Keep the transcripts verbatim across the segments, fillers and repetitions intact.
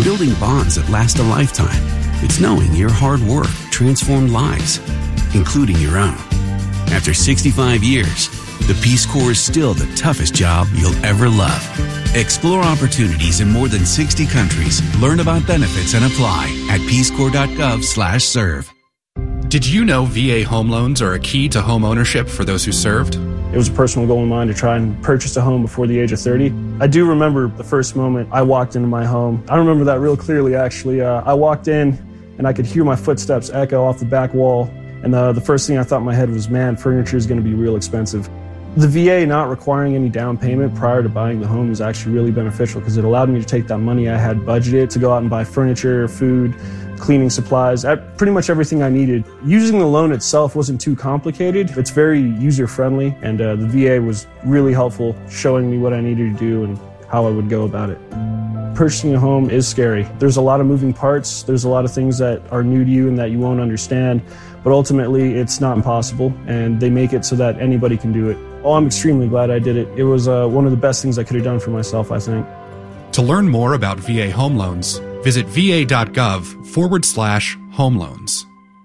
building bonds that last a lifetime. It's knowing your hard work transformed lives, including your own. After sixty-five years, the Peace Corps is still the toughest job you'll ever love. Explore opportunities in more than sixty countries. Learn about benefits and apply at peacecorps.gov slash serve. Did you know V A home loans are a key to home ownership for those who served? It was a personal goal of mine to try and purchase a home before the age of thirty. I do remember the first moment I walked into my home. I remember that real clearly, actually. Uh, I walked in and I could hear my footsteps echo off the back wall. And the, the first thing I thought in my head was, man, furniture is going to be real expensive. The V A not requiring any down payment prior to buying the home was actually really beneficial because it allowed me to take that money I had budgeted to go out and buy furniture, food, cleaning supplies, pretty much everything I needed. Using the loan itself wasn't too complicated. It's very user-friendly, and uh, the V A was really helpful, showing me what I needed to do and how I would go about it. Purchasing a home is scary. There's a lot of moving parts. There's a lot of things that are new to you and that you won't understand, but ultimately it's not impossible, and they make it so that anybody can do it. Oh, I'm extremely glad I did it. It was uh, one of the best things I could have done for myself, I think. To learn more about V A home loans, visit va.gov forward slash home loans.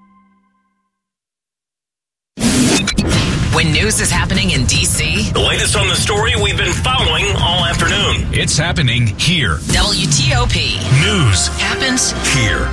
When news is happening in D C, the latest on the story we've been following all afternoon. It's happening here. W T O P. News happens here.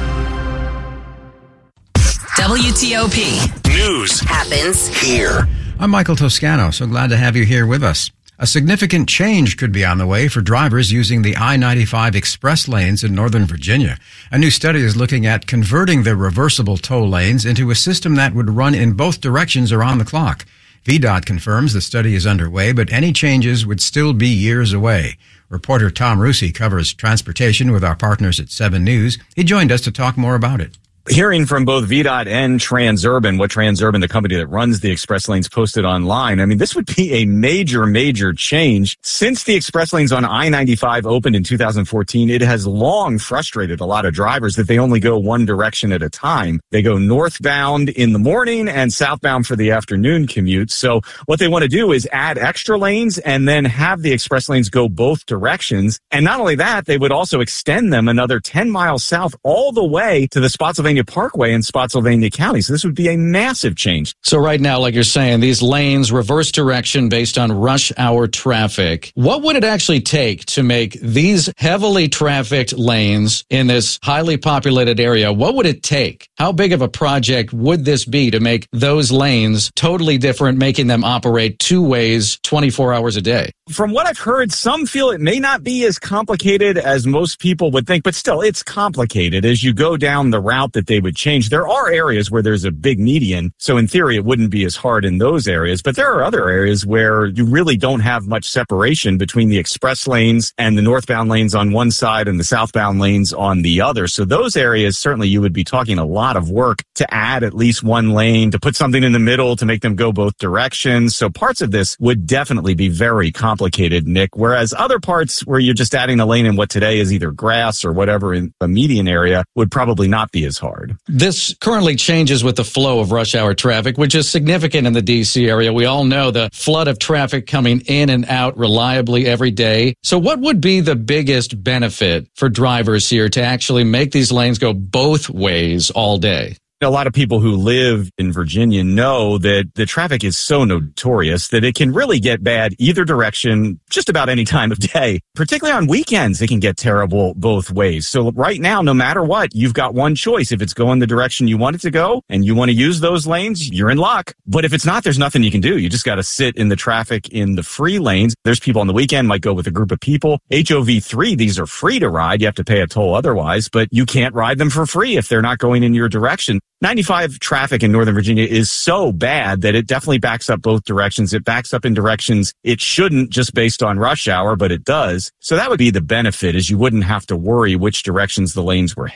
W T O P. News happens here. I'm Michael Toscano, so glad to have you here with us. A significant change could be on the way for drivers using the I ninety-five express lanes in Northern Virginia. A new study is looking at converting the reversible toll lanes into a system that would run in both directions around the clock. V DOT confirms the study is underway, but any changes would still be years away. Reporter Tom Rusi covers transportation with our partners at seven News. He joined us to talk more about it. Hearing from both V DOT and Transurban, what Transurban, the company that runs the express lanes, posted online, I mean, this would be a major, major change. Since the express lanes on I ninety-five opened in two thousand fourteen, it has long frustrated a lot of drivers that they only go one direction at a time. They go northbound in the morning and southbound for the afternoon commute. So what they want to do is add extra lanes and then have the express lanes go both directions. And not only that, they would also extend them another ten miles south all the way to the Spotsylvania Parkway in Spotsylvania County. So this would be a massive change. So right now, like you're saying, these lanes reverse direction based on rush hour traffic. What would it actually take to make these heavily trafficked lanes in this highly populated area? What would it take? How big of a project would this be to make those lanes totally different, making them operate two ways twenty-four hours a day? From what I've heard, some feel it may not be as complicated as most people would think, but still, it's complicated as you go down the route that they would change. There are areas where there's a big median, so in theory, it wouldn't be as hard in those areas, but there are other areas where you really don't have much separation between the express lanes and the northbound lanes on one side and the southbound lanes on the other. So those areas, certainly you would be talking a lot of work to add at least one lane, to put something in the middle to make them go both directions. So parts of this would definitely be very complicated, Nick, whereas other parts where you're just adding a lane in what today is either grass or whatever in the median area would probably not be as hard. This currently changes with the flow of rush hour traffic, which is significant in the D C area. We all know the flood of traffic coming in and out reliably every day. So what would be the biggest benefit for drivers here to actually make these lanes go both ways all day? A lot of people who live in Virginia know that the traffic is so notorious that it can really get bad either direction just about any time of day. Particularly on weekends, it can get terrible both ways. So right now, no matter what, you've got one choice. If it's going the direction you want it to go and you want to use those lanes, you're in luck. But if it's not, there's nothing you can do. You just got to sit in the traffic in the free lanes. There's people on the weekend might go with a group of people. H O V three, these are free to ride. You have to pay a toll otherwise, but you can't ride them for free if they're not going in your direction. ninety-five traffic in Northern Virginia is so bad that it definitely backs up both directions. It backs up in directions it shouldn't just based on rush hour, but it does. So that would be the benefit, is you wouldn't have to worry which directions the lanes were headed.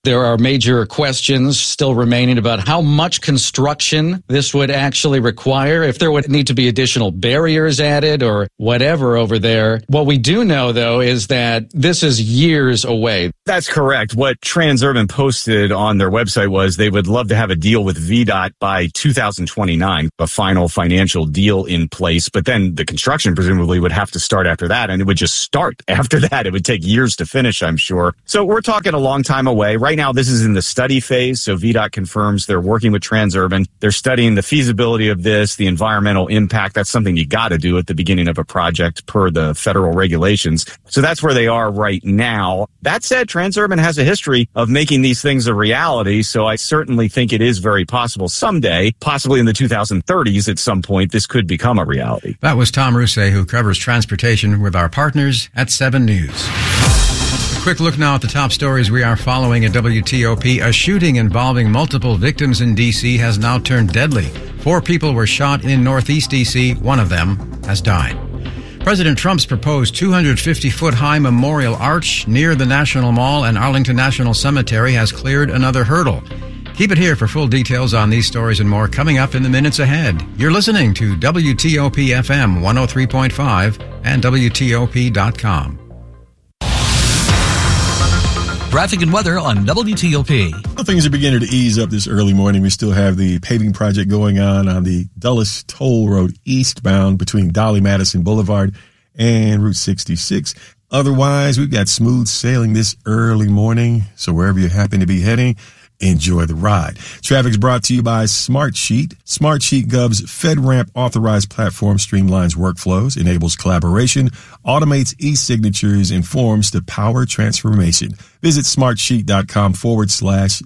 There are major questions still remaining about how much construction this would actually require, if there would need to be additional barriers added or whatever over there. What we do know, though, is that this is years away. That's correct. What Transurban posted on their website was they would love to have a deal with V DOT by two thousand twenty-nine, a final financial deal in place. But then the construction presumably would have to start after that, and it would just start after that. It would take years to finish, I'm sure. So we're talking a long time away. Right now, this is in the study phase, so V DOT confirms they're working with Transurban. They're studying the feasibility of this, the environmental impact. That's something you got to do at the beginning of a project per the federal regulations. So that's where they are right now. That said, Transurban has a history of making these things a reality, so I certainly think it is very possible someday, possibly in the two thousand thirties at some point, this could become a reality. That was Tom Rousset, who covers transportation with our partners at seven News. Quick look now at the top stories we are following at W T O P. A shooting involving multiple victims in D C has now turned deadly. Four people were shot in Northeast D C. One of them has died. President Trump's proposed two hundred fifty foot high memorial arch near the National Mall and Arlington National Cemetery has cleared another hurdle. Keep it here for full details on these stories and more coming up in the minutes ahead. You're listening to W T O P F M one oh three point five and W T O P dot com. Traffic and weather on W T O P. Well, things are beginning to ease up this early morning. We still have the paving project going on on the Dulles Toll Road eastbound between Dolly Madison Boulevard and Route sixty-six. Otherwise, we've got smooth sailing this early morning. So wherever you happen to be heading, enjoy the ride. Traffic's brought to you by Smartsheet. Smartsheet Gov's FedRAMP authorized platform streamlines workflows, enables collaboration, automates e-signatures, and forms to power transformation. Visit smartsheet.com forward slash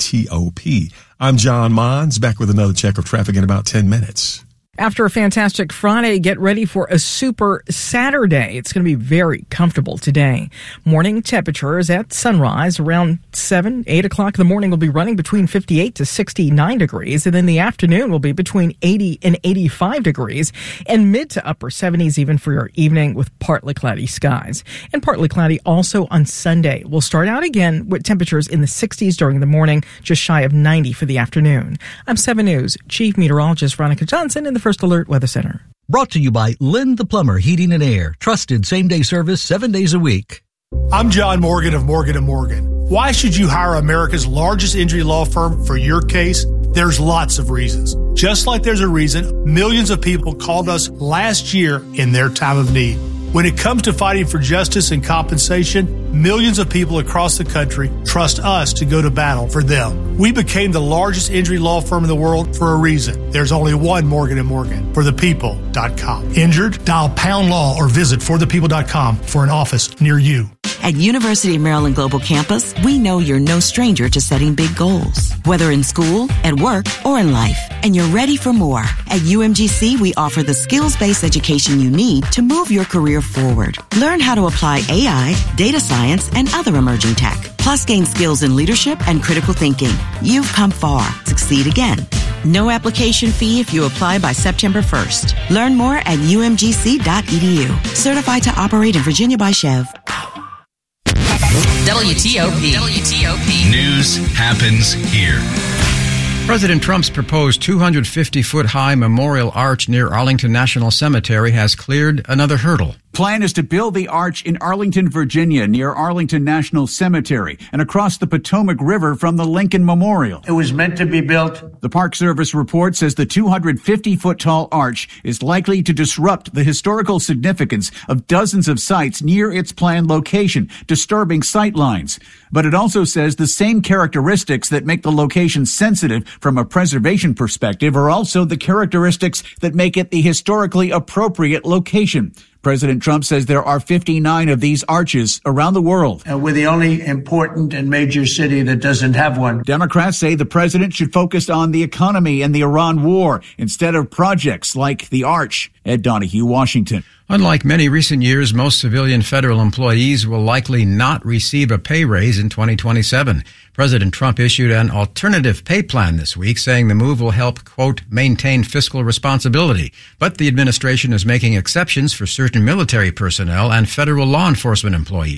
WTOP. I'm John Mons, back with another check of traffic in about ten minutes. After a fantastic Friday, get ready for a super Saturday. It's going to be very comfortable today. Morning temperatures at sunrise around seven, eight o'clock in the morning will be running between fifty-eight to sixty-nine degrees. And then the afternoon will be between eighty and eighty-five degrees and mid to upper seventies even for your evening with partly cloudy skies. And partly cloudy also on Sunday. We'll start out again with temperatures in the sixties during the morning, just shy of ninety for the afternoon. I'm seven News Chief Meteorologist Veronica Johnson in the First Alert Weather Center. Brought to you by Lynn the Plumber Heating and Air. Trusted same-day service seven days a week. I'm John Morgan of Morgan and Morgan. Why should you hire America's largest injury law firm for your case? There's lots of reasons. Just like there's a reason millions of people called us last year in their time of need. When it comes to fighting for justice and compensation, millions of people across the country trust us to go to battle for them. We became the largest injury law firm in the world for a reason. There's only one Morgan and Morgan, for the people dot com. Injured? Dial pound law or visit for the people dot com for an office near you. At University of Maryland Global Campus, we know you're no stranger to setting big goals, whether in school, at work, or in life, and you're ready for more. At U M G C, we offer the skills-based education you need to move your career forward. Learn how to apply A I, data science, and other emerging tech, plus gain skills in leadership and critical thinking. You've come far. Succeed again. No application fee if you apply by September first. Learn more at U M G C dot E D U. Certified to operate in Virginia by Chev. W T O P. W T O P. News happens here. President Trump's proposed two hundred fifty foot high memorial arch near Arlington National Cemetery has cleared another hurdle. Plan is to build the arch in Arlington, Virginia, near Arlington National Cemetery and across the Potomac River from the Lincoln Memorial. It was meant to be built. The Park Service report says the two hundred fifty foot tall arch is likely to disrupt the historical significance of dozens of sites near its planned location, disturbing sight lines. But it also says the same characteristics that make the location sensitive from a preservation perspective are also the characteristics that make it the historically appropriate location. President Trump says there are fifty-nine of these arches around the world. Uh, we're the only important and major city that doesn't have one. Democrats say the president should focus on the economy and the Iran war instead of projects like the arch. Ed Donahue, Washington. Unlike many recent years, most civilian federal employees will likely not receive a pay raise in twenty twenty-seven. President Trump issued an alternative pay plan this week, saying the move will help, quote, maintain fiscal responsibility. But the administration is making exceptions for certain military personnel and federal law enforcement employees.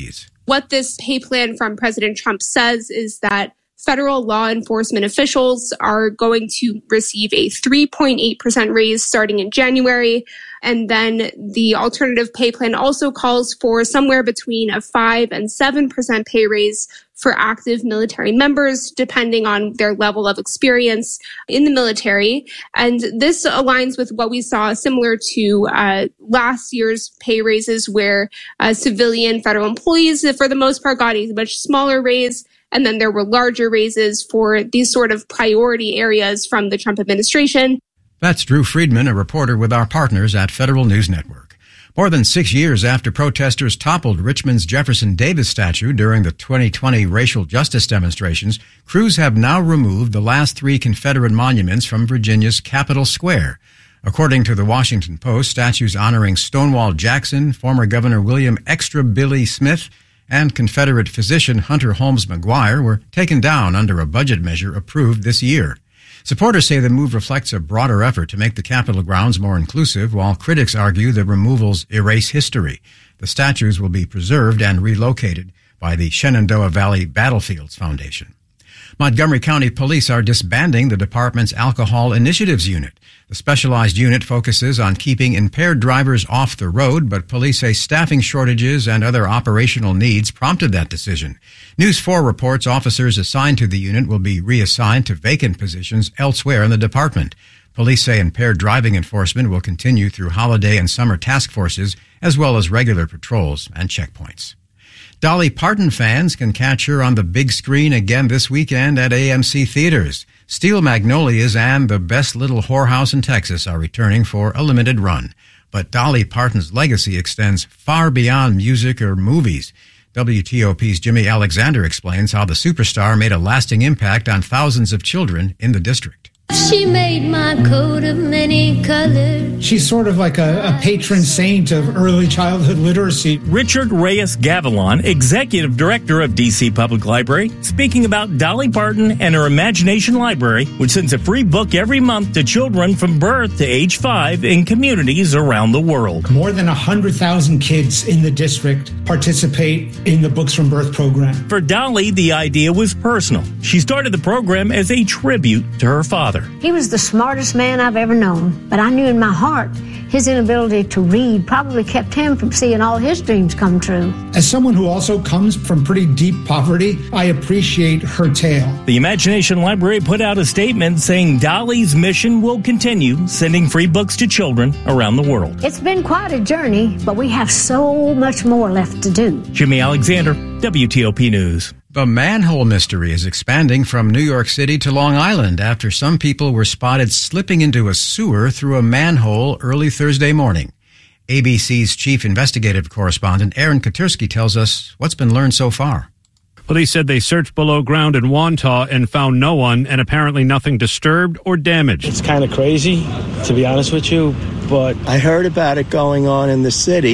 What this pay plan from President Trump says is that federal law enforcement officials are going to receive a three point eight percent raise starting in January. And then the alternative pay plan also calls for somewhere between a five and seven percent pay raise for active military members, depending on their level of experience in the military. And this aligns with what we saw similar to uh, last year's pay raises, where uh, civilian federal employees, for the most part, got a much smaller raise. And then there were larger raises for these sort of priority areas from the Trump administration. That's Drew Friedman, a reporter with our partners at Federal News Network. More than six years after protesters toppled Richmond's Jefferson Davis statue during the twenty twenty racial justice demonstrations, crews have now removed the last three Confederate monuments from Virginia's Capitol Square. According to the Washington Post, statues honoring Stonewall Jackson, former Governor William Extra Billy Smith, and Confederate physician Hunter Holmes McGuire were taken down under a budget measure approved this year. Supporters say the move reflects a broader effort to make the Capitol grounds more inclusive, while critics argue the removals erase history. The statues will be preserved and relocated by the Shenandoah Valley Battlefields Foundation. Montgomery County Police are disbanding the department's Alcohol Initiatives Unit. The specialized unit focuses on keeping impaired drivers off the road, but police say staffing shortages and other operational needs prompted that decision. News four reports officers assigned to the unit will be reassigned to vacant positions elsewhere in the department. Police say impaired driving enforcement will continue through holiday and summer task forces, as well as regular patrols and checkpoints. Dolly Parton fans can catch her on the big screen again this weekend at A M C Theaters. Steel Magnolias and The Best Little Whorehouse in Texas are returning for a limited run. But Dolly Parton's legacy extends far beyond music or movies. W T O P's Jimmy Alexander explains how the superstar made a lasting impact on thousands of children in the district. She made my coat of many colors. She's sort of like a, a patron saint of early childhood literacy. Richard Reyes Gavilan, Executive Director of D C Public Library, speaking about Dolly Parton and her Imagination Library, which sends a free book every month to children from birth to age five in communities around the world. More than one hundred thousand kids in the district participate in the Books from Birth program. For Dolly, the idea was personal. She started the program as a tribute to her father. He was the smartest man I've ever known, but I knew in my heart his inability to read probably kept him from seeing all his dreams come true. As someone who also comes from pretty deep poverty, I appreciate her tale. The Imagination Library put out a statement saying Dolly's mission will continue sending free books to children around the world. It's been quite a journey, but we have so much more left to do. Jimmy Alexander, W T O P News. The manhole mystery is expanding from New York City to Long Island after some people were spotted slipping into a sewer through a manhole early Thursday morning. A B C's chief investigative correspondent Aaron Katersky tells us what's been learned so far. Police said they searched below ground in Wantagh and found no one, and apparently nothing disturbed or damaged. It's kind of crazy, to be honest with you, but I heard about it going on in the city.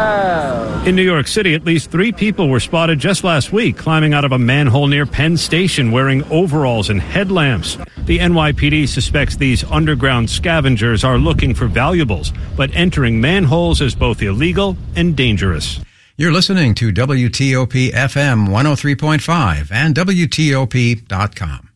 Wow. In New York City, at least three people were spotted just last week climbing out of a manhole near Penn Station wearing overalls and headlamps. The N Y P D suspects these underground scavengers are looking for valuables, but entering manholes is both illegal and dangerous. You're listening to W T O P F M one oh three point five and W T O P dot com.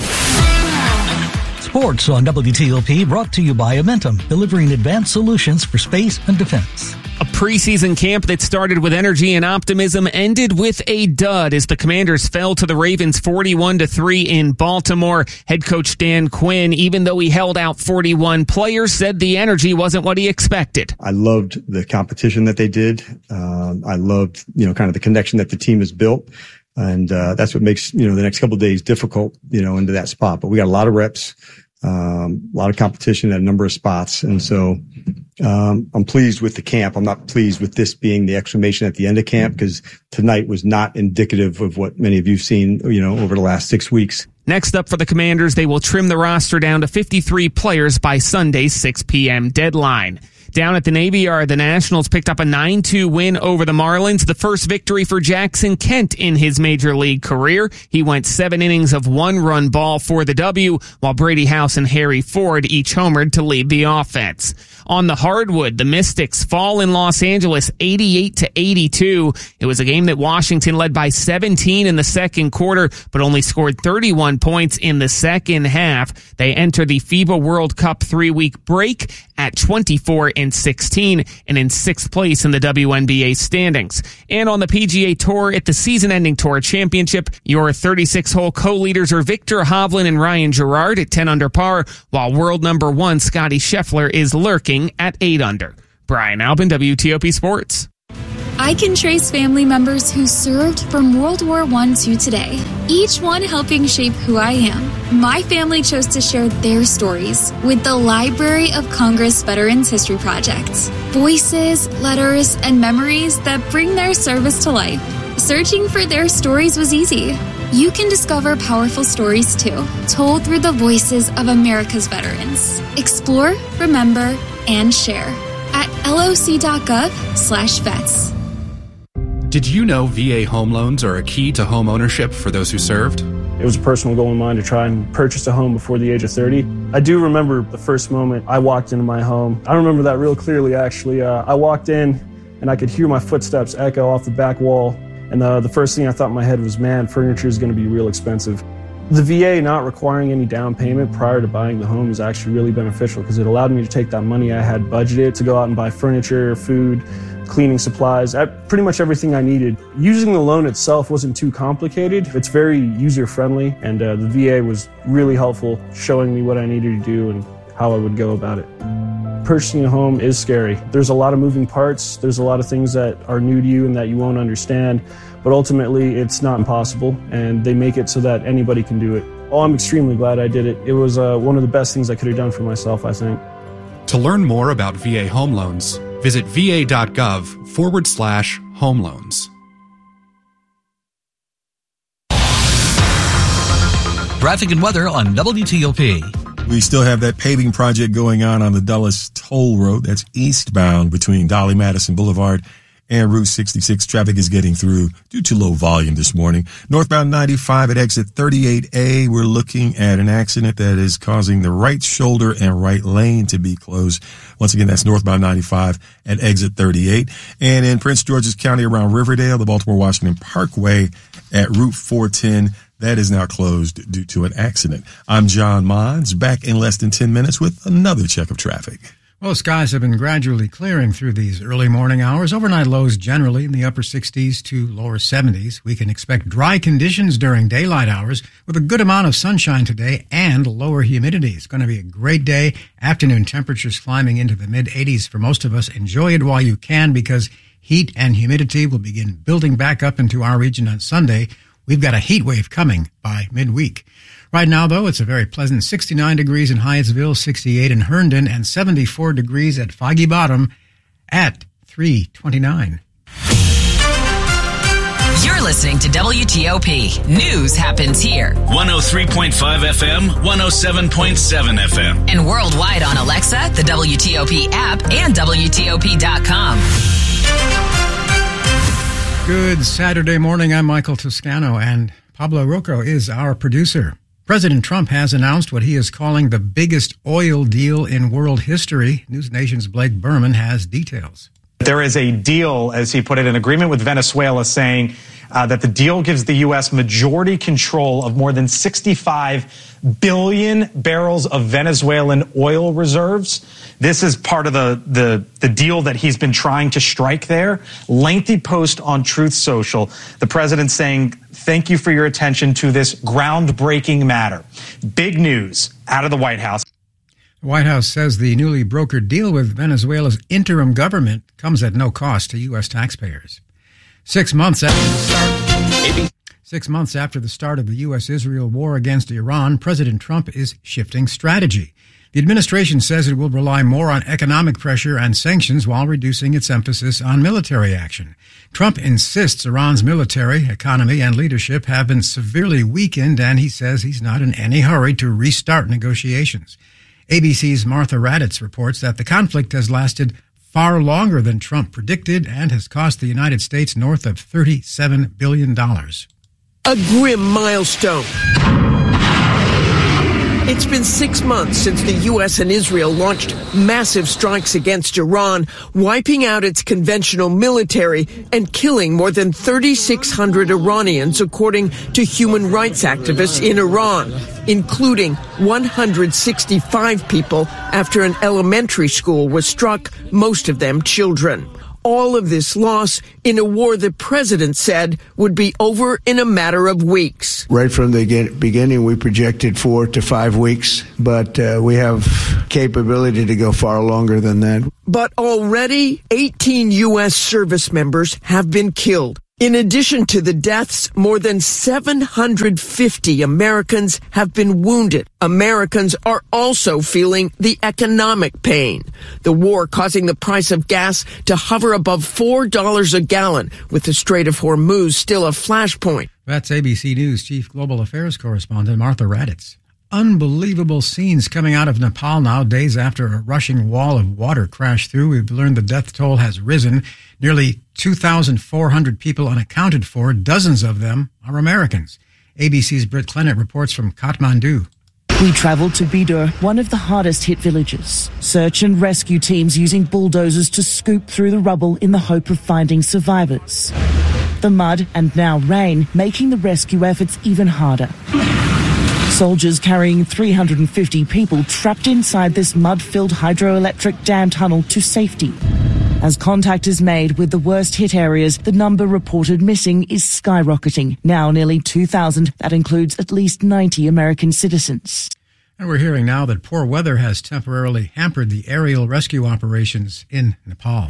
Sports on W T O P brought to you by Amentum, delivering advanced solutions for space and defense. A preseason camp that started with energy and optimism ended with a dud as the Commanders fell to the Ravens forty-one to three in Baltimore. Head coach Dan Quinn, even though he held out forty-one players, said the energy wasn't what he expected. I loved the competition that they did. Um, I loved, you know, kind of the connection that the team has built. And, uh, that's what makes, you know, the next couple of days difficult, you know, into that spot. But we got a lot of reps, um, a lot of competition at a number of spots. And so, Um, I'm pleased with the camp. I'm not pleased with this being the exclamation at the end of camp because tonight was not indicative of what many of you've seen, you know, over the last six weeks. Next up for the Commanders, they will trim the roster down to fifty-three players by Sunday's six p.m. deadline. Down at the Navy Yard, the Nationals picked up a nine two win over the Marlins, the first victory for Jackson Kent in his major league career. He went seven innings of one-run ball for the W, while Brady House and Harry Ford each homered to lead the offense. On the hardwood, the Mystics fall in Los Angeles eighty-eight to eighty-two. It was a game that Washington led by seventeen in the second quarter, but only scored thirty-one points in the second half. They enter the FIBA World Cup three-week break at twenty-four and sixteen and in sixth place in the W N B A standings. And on the P G A Tour at the season-ending Tour Championship, your thirty-six hole co-leaders are Victor Hovland and Ryan Gerard at ten under par, while world number one Scotty Scheffler is lurking at eight under. Brian Albin, W T O P Sports. I can trace family members who served from World War One to today, each one helping shape who I am. My family chose to share their stories with the Library of Congress Veterans History Project. Voices, letters, and memories that bring their service to life. Searching for their stories was easy. You can discover powerful stories too, told through the voices of America's veterans. Explore, remember, and share at loc.gov slash vets. Did you know V A home loans are a key to home ownership for those who served? It was a personal goal of mine to try and purchase a home before the age of thirty. I do remember the first moment I walked into my home. I remember that real clearly, actually. Uh, I walked in and I could hear my footsteps echo off the back wall. And uh, the first thing I thought in my head was, man, furniture is going to be real expensive. The V A not requiring any down payment prior to buying the home is actually really beneficial because it allowed me to take that money I had budgeted to go out and buy furniture, food, cleaning supplies, pretty much everything I needed. Using the loan itself wasn't too complicated. It's very user-friendly, and uh, the V A was really helpful, showing me what I needed to do and how I would go about it. Purchasing a home is scary. There's a lot of moving parts. There's a lot of things that are new to you and that you won't understand, but ultimately it's not impossible, and they make it so that anybody can do it. Oh, I'm extremely glad I did it. It was uh, one of the best things I could have done for myself, I think. To learn more about V A home loans, visit va.gov forward slash home loans. Traffic and weather on W T O P. We still have that paving project going on on the Dulles Toll Road. That's eastbound between Dolly Madison Boulevard and Route sixty-six. Traffic is getting through due to low volume this morning. Northbound ninety-five at exit thirty-eight A, we're looking at an accident that is causing the right shoulder and right lane to be closed. Once again, that's northbound ninety-five at exit thirty-eight. And in Prince George's County around Riverdale, the Baltimore-Washington Parkway at Route four ten, that is now closed due to an accident. I'm John Mons, back in less than ten minutes with another check of traffic. Well, skies have been gradually clearing through these early morning hours. Overnight lows generally in the upper sixties to lower seventies. We can expect dry conditions during daylight hours with a good amount of sunshine today and lower humidity. It's going to be a great day. Afternoon temperatures climbing into the mid eighties for most of us. Enjoy it while you can because heat and humidity will begin building back up into our region on Sunday. We've got a heat wave coming by midweek. Right now, though, it's a very pleasant sixty-nine degrees in Hyattsville, sixty-eight in Herndon, and seventy-four degrees at Foggy Bottom at three twenty-nine. You're listening to W T O P. News happens here. one oh three point five F M, one oh seven point seven F M. And worldwide on Alexa, the W T O P app, and W T O P dot com. Good Saturday morning. I'm Michael Toscano, and Pablo Rocco is our producer. President Trump has announced what he is calling the biggest oil deal in world history. News Nation's Blake Berman has details. There is a deal, as he put it, an agreement with Venezuela saying uh, that the deal gives the U S majority control of more than sixty-five billion barrels of Venezuelan oil reserves. This is part of the, the, the deal that he's been trying to strike there. Lengthy post on Truth Social. The president saying, thank you for your attention to this groundbreaking matter. Big news out of the White House. The White House says the newly brokered deal with Venezuela's interim government comes at no cost to U S taxpayers. Six months after the start, six months after the start of the U S Israel war against Iran, President Trump is shifting strategy. The administration says it will rely more on economic pressure and sanctions while reducing its emphasis on military action. Trump insists Iran's military, economy, and leadership have been severely weakened, and he says he's not in any hurry to restart negotiations. A B C's Martha Raddatz reports that the conflict has lasted far longer than Trump predicted and has cost the United States north of thirty-seven billion dollars. A grim milestone. It's been six months since the U S and Israel launched massive strikes against Iran, wiping out its conventional military and killing more than thirty-six hundred Iranians, according to human rights activists in Iran, including one hundred sixty-five people after an elementary school was struck, most of them children. All of this loss in a war the president said would be over in a matter of weeks. Right from the beginning, we projected four to five weeks, but uh, we have capability to go far longer than that. But already, eighteen U S service members have been killed. In addition to the deaths, more than seven hundred fifty Americans have been wounded. Americans are also feeling the economic pain. The war causing the price of gas to hover above four dollars a gallon, with the Strait of Hormuz still a flashpoint. That's A B C News Chief Global Affairs Correspondent Martha Raddatz. Unbelievable scenes coming out of Nepal now, days after a rushing wall of water crashed through. We've learned the death toll has risen. Nearly two thousand four hundred people unaccounted for. Dozens of them are Americans. A B C's Britt Clennett reports from Kathmandu. We travelled to Bidur, one of the hardest hit villages. Search and rescue teams using bulldozers to scoop through the rubble in the hope of finding survivors. The mud and now rain making the rescue efforts even harder. Soldiers carrying three hundred fifty people trapped inside this mud-filled hydroelectric dam tunnel to safety. As contact is made with the worst hit areas, the number reported missing is skyrocketing. Now nearly two thousand. That includes at least ninety American citizens. And we're hearing now that poor weather has temporarily hampered the aerial rescue operations in Nepal.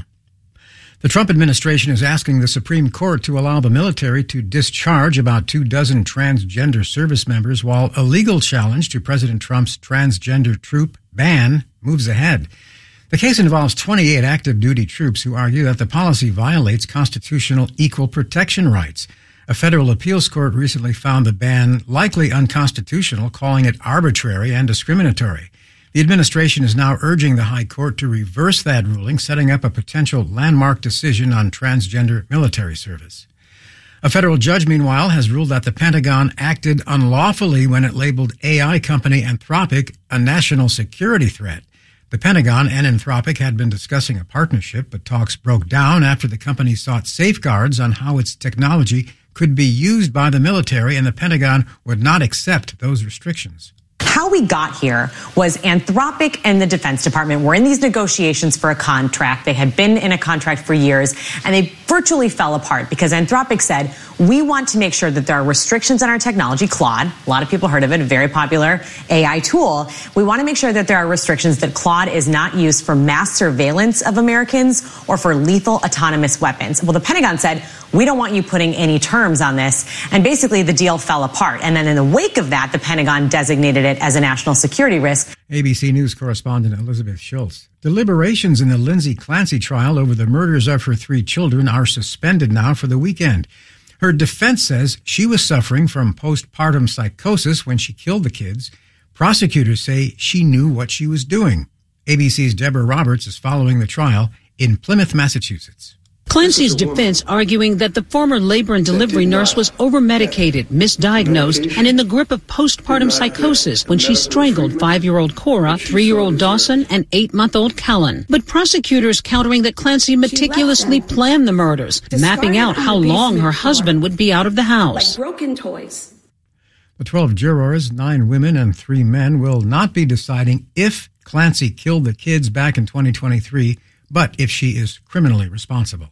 The Trump administration is asking the Supreme Court to allow the military to discharge about two dozen transgender service members, while a legal challenge to President Trump's transgender troop ban moves ahead. The case involves twenty-eight active duty troops who argue that the policy violates constitutional equal protection rights. A federal appeals court recently found the ban likely unconstitutional, calling it arbitrary and discriminatory. The administration is now urging the High Court to reverse that ruling, setting up a potential landmark decision on transgender military service. A federal judge, meanwhile, has ruled that the Pentagon acted unlawfully when it labeled A I company Anthropic a national security threat. The Pentagon and Anthropic had been discussing a partnership, but talks broke down after the company sought safeguards on how its technology could be used by the military, and the Pentagon would not accept those restrictions. How we got here was Anthropic and the Defense Department were in these negotiations for a contract. They had been in a contract for years, and they virtually fell apart because Anthropic said, we want to make sure that there are restrictions on our technology. Claude, a lot of people heard of it, a very popular A I tool. We want to make sure that there are restrictions that Claude is not used for mass surveillance of Americans or for lethal autonomous weapons. Well, the Pentagon said, we don't want you putting any terms on this. And basically the deal fell apart. And then in the wake of that, the Pentagon designated it as a national security risk. A B C News correspondent Elizabeth Schultz. Deliberations in the Lindsay Clancy trial over the murders of her three children are suspended now for the weekend. Her defense says she was suffering from postpartum psychosis when she killed the kids. Prosecutors say she knew what she was doing. A B C's Deborah Roberts is following the trial in Plymouth, Massachusetts. Clancy's defense arguing that the former labor and delivery nurse was over-medicated, misdiagnosed, and in the grip of postpartum psychosis when she strangled five-year-old Cora, three-year-old Dawson, and eight-month-old Callan. But prosecutors countering that Clancy meticulously planned the murders, mapping out how long her husband would be out of the house. Like broken toys. The twelve jurors, nine women and three men, will not be deciding if Clancy killed the kids back in twenty twenty-three, but if she is criminally responsible.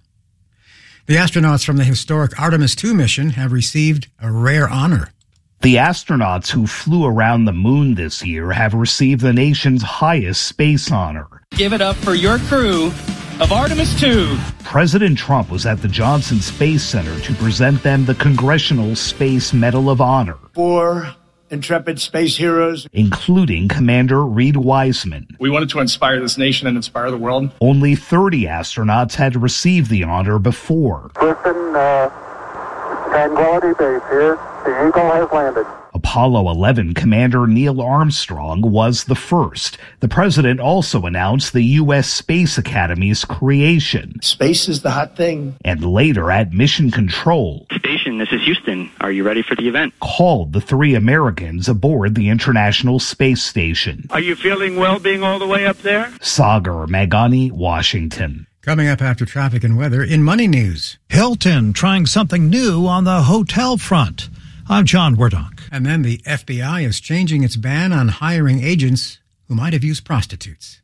The astronauts from the historic Artemis two mission have received a rare honor. The astronauts who flew around the moon this year have received the nation's highest space honor. Give it up for your crew of Artemis two. President Trump was at the Johnson Space Center to present them the Congressional Space Medal of Honor. Four intrepid space heroes, including Commander Reed Wiseman. We wanted to inspire this nation and inspire the world. Only thirty astronauts had received the honor before. Listen, uh, Tranquility Base here. The Eagle has landed. Apollo eleven Commander Neil Armstrong was the first. The president also announced the U S Space Academy's creation. Space is the hot thing. And later at Mission Control. Station Mission, this is Houston. Are you ready for the event? Called the three Americans aboard the International Space Station. Are you feeling well being all the way up there? Sagar Meghani, Washington. Coming up after traffic and weather in Money News. Hilton trying something new on the hotel front. I'm John Wardock. And then the F B I is changing its ban on hiring agents who might have used prostitutes.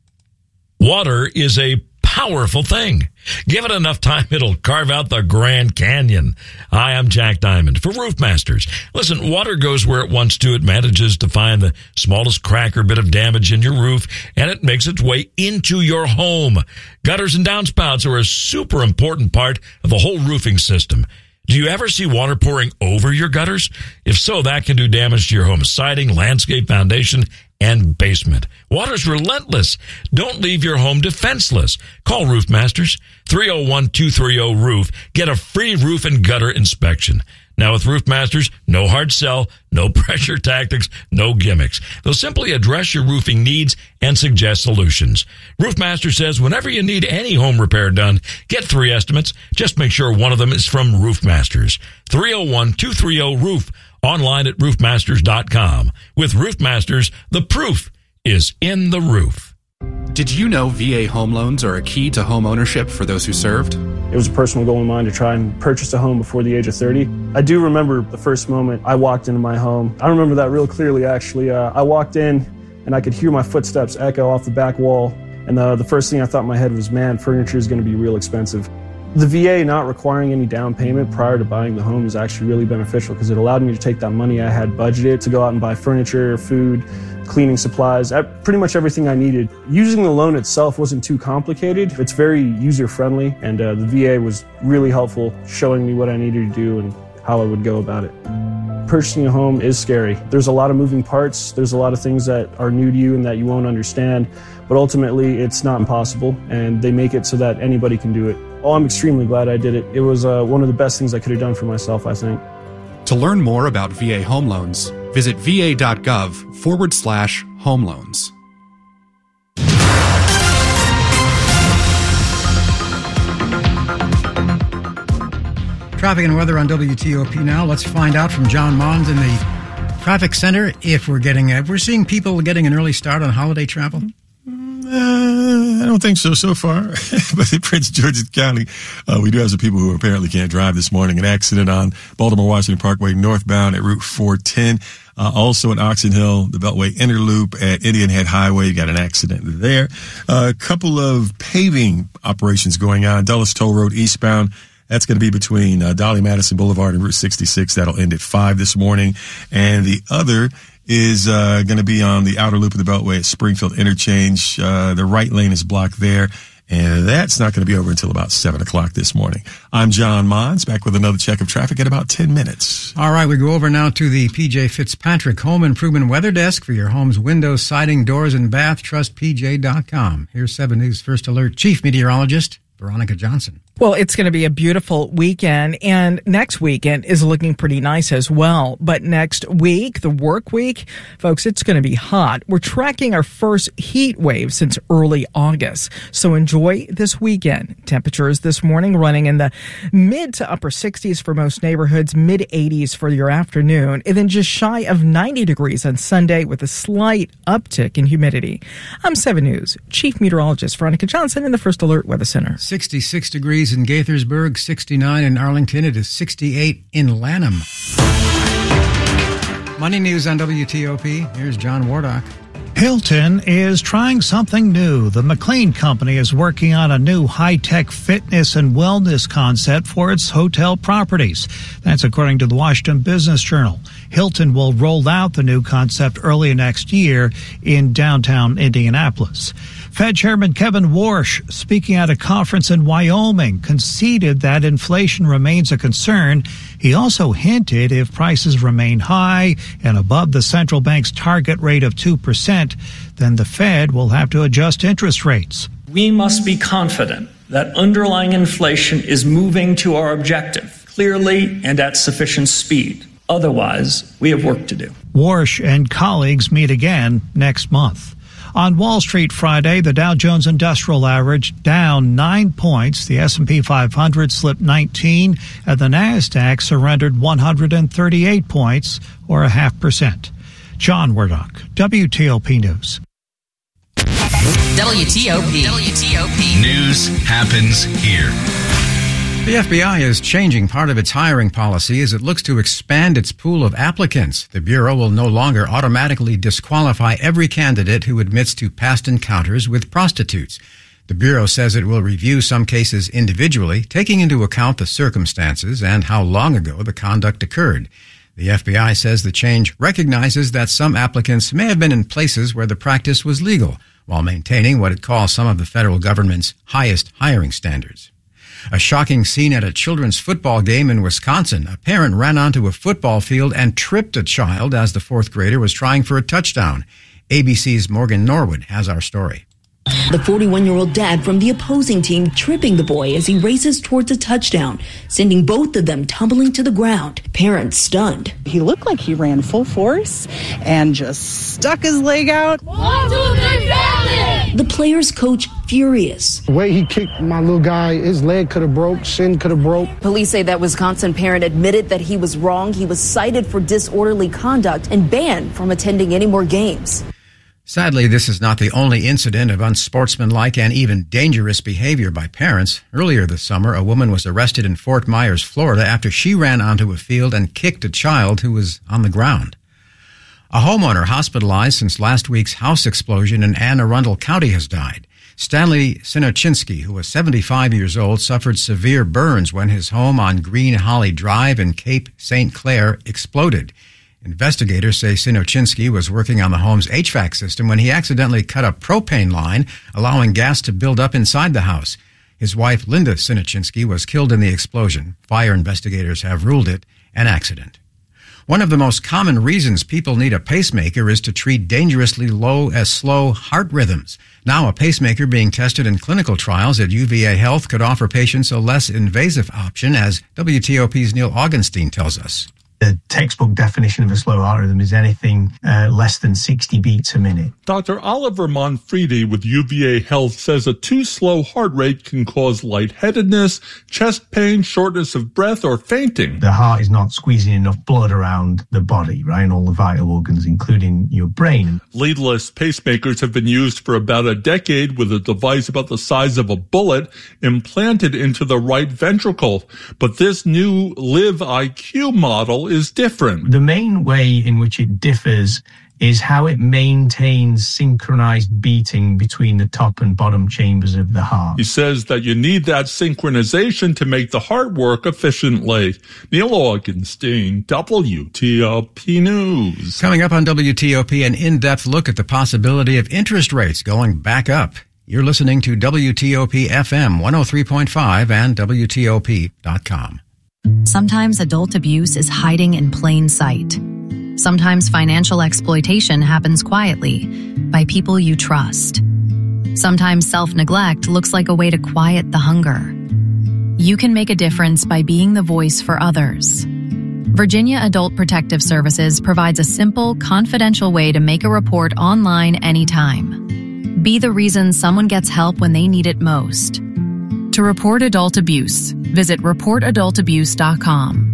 Water is a powerful thing. Give it enough time, it'll carve out the Grand Canyon. Hi, I'm Jack Diamond for Roof Masters. Listen, water goes where it wants to. It manages to find the smallest crack or bit of damage in your roof, and it makes its way into your home. Gutters and downspouts are a super important part of the whole roofing system. Do you ever see water pouring over your gutters? If so, that can do damage to your home's siding, landscape, foundation, and basement. Water's relentless. Don't leave your home defenseless. Call Roof Masters, three oh one, two three oh, roof. Get a free roof and gutter inspection. Now with Roof Masters, no hard sell, no pressure tactics, no gimmicks. They'll simply address your roofing needs and suggest solutions. Roof Master says whenever you need any home repair done, get three estimates. Just make sure one of them is from Roof Masters. three oh one, two three oh, roof. Online at roof masters dot com. With Roof Masters, the proof is in the roof. Did you know V A home loans are a key to home ownership for those who served? It was a personal goal of mine to try and purchase a home before the age of thirty. I do remember the first moment I walked into my home. I remember that real clearly, actually. Uh, I walked in, and I could hear my footsteps echo off the back wall. And the, the first thing I thought in my head was, man, furniture is going to be real expensive. The V A not requiring any down payment prior to buying the home is actually really beneficial because it allowed me to take that money I had budgeted to go out and buy furniture, food, cleaning supplies, pretty much everything I needed. Using the loan itself wasn't too complicated. It's very user-friendly, and uh, the V A was really helpful, showing me what I needed to do and how I would go about it. Purchasing a home is scary. There's a lot of moving parts. There's a lot of things that are new to you and that you won't understand, but ultimately it's not impossible, and they make it so that anybody can do it. Oh, I'm extremely glad I did it. It was uh, one of the best things I could have done for myself, I think. To learn more about V A home loans, visit va.gov forward slash home loans. Traffic and weather on W T O P now. Let's find out from John Mons in the traffic center if we're getting, uh, we're seeing people getting an early start on holiday travel. Uh, I don't think so so far, but in Prince George's County, uh, we do have some people who apparently can't drive this morning. An accident on Baltimore-Washington Parkway northbound at Route four ten. Uh, also at Oxon Hill, the Beltway Interloop at Indian Head Highway. You got an accident there. A uh, couple of paving operations going on. Dulles Toll Road eastbound. That's going to be between uh, Dolly Madison Boulevard and Route sixty-six. That'll end at five this morning. And the other is uh, going to be on the outer loop of the Beltway at Springfield Interchange. Uh, the right lane is blocked there, and that's not going to be over until about seven o'clock this morning. I'm John Mons, back with another check of traffic in about ten minutes. All right, we go over now to the P J Fitzpatrick Home Improvement Weather Desk for your home's windows, siding, doors, and bath. Trust P J dot com. Here's seven News First Alert Chief Meteorologist Veronica Johnson. Well, it's going to be a beautiful weekend, and next weekend is looking pretty nice as well. But next week, the work week, folks, it's going to be hot. We're tracking our first heat wave since early August, so enjoy this weekend. Temperatures this morning running in the mid to upper sixties for most neighborhoods, mid eighties for your afternoon, and then just shy of ninety degrees on Sunday with a slight uptick in humidity. I'm seven News Chief Meteorologist Veronica Johnson in the First Alert Weather Center. sixty-six degrees in Gaithersburg, sixty-nine in Arlington. It is sixty-eight in Lanham. Money News on W T O P. Here's John Wardock. Hilton is trying something new. The McLean Company is working on a new high-tech fitness and wellness concept for its hotel properties. That's according to the Washington Business Journal. Hilton will roll out the new concept early next year in downtown Indianapolis. Fed Chairman Kevin Warsh, speaking at a conference in Wyoming, conceded that inflation remains a concern. He also hinted if prices remain high and above the central bank's target rate of two percent, then the Fed will have to adjust interest rates. We must be confident that underlying inflation is moving to our objective clearly and at sufficient speed. Otherwise, we have work to do. Warsh and colleagues meet again next month. On Wall Street Friday, the Dow Jones Industrial Average down nine points. The S and P five hundred slipped nineteen, and the NASDAQ surrendered one hundred thirty-eight points, or a half percent. John Wardock, W T O P News. W T O P. W T O P. News happens here. The F B I is changing part of its hiring policy as it looks to expand its pool of applicants. The Bureau will no longer automatically disqualify every candidate who admits to past encounters with prostitutes. The Bureau says it will review some cases individually, taking into account the circumstances and how long ago the conduct occurred. The F B I says the change recognizes that some applicants may have been in places where the practice was legal, while maintaining what it calls some of the federal government's highest hiring standards. A shocking scene at a children's football game in Wisconsin. A parent ran onto a football field and tripped a child as the fourth grader was trying for a touchdown. A B C's Morgan Norwood has our story. The forty-one-year-old dad from the opposing team tripping the boy as he races towards a touchdown, sending both of them tumbling to the ground. Parents stunned. He looked like he ran full force and just stuck his leg out. One, two, three, family! The player's coach furious. The way he kicked my little guy, his leg could have broke, shin could have broke. Police say that Wisconsin parent admitted that he was wrong. He was cited for disorderly conduct and banned from attending any more games. Sadly, this is not the only incident of unsportsmanlike and even dangerous behavior by parents. Earlier this summer, a woman was arrested in Fort Myers, Florida, after she ran onto a field and kicked a child who was on the ground. A homeowner hospitalized since last week's house explosion in Anne Arundel County has died. Stanley Sinochinsky, who was seventy-five years old, suffered severe burns when his home on Green Holly Drive in Cape Saint Clair exploded. Investigators say Sinochinsky was working on the home's H V A C system when he accidentally cut a propane line, allowing gas to build up inside the house. His wife, Linda Sinochinsky, was killed in the explosion. Fire investigators have ruled it an accident. One of the most common reasons people need a pacemaker is to treat dangerously low as slow heart rhythms. Now a pacemaker being tested in clinical trials at U V A Health could offer patients a less invasive option, as W T O P's Neil Augenstein tells us. The textbook definition of a slow heart rhythm is anything uh, less than sixty beats a minute. Doctor Oliver Monfredi with U V A Health says a too slow heart rate can cause lightheadedness, chest pain, shortness of breath, or fainting. The heart is not squeezing enough blood around the body, right, and all the vital organs, including your brain. Leadless pacemakers have been used for about a decade with a device about the size of a bullet implanted into the right ventricle. But this new Live I Q model is different. The main way in which it differs is how it maintains synchronized beating between the top and bottom chambers of the heart. He says that you need that synchronization to make the heart work efficiently. Neil Augenstein, W T O P News. Coming up on W T O P, an in-depth look at the possibility of interest rates going back up. You're listening to W T O P F M one oh three point five and W T O P dot com. Sometimes adult abuse is hiding in plain sight. Sometimes financial exploitation happens quietly by people you trust. Sometimes self-neglect looks like a way to quiet the hunger. You can make a difference by being the voice for others. Virginia Adult Protective Services provides a simple, confidential way to make a report online anytime. Be the reason someone gets help when they need it most. To report adult abuse, visit report adult abuse dot com.